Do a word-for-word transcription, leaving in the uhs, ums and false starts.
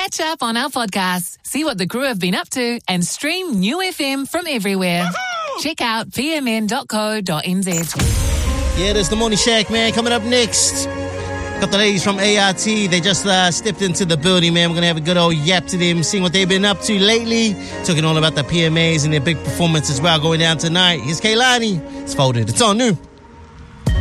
Catch up on our podcasts, see what the crew have been up to, and stream New F M from everywhere. Woohoo! Check out p m n dot co dot n z. Yeah, there's the Morning Shack, man. Coming up next, got the ladies from A R T. They just uh, stepped into the building, man. We're going to have a good old yap to them, seeing what they've been up to lately. Talking all about the P M As and their big performance as well going down tonight. Here's Kehlani. It's Folded. It's on New.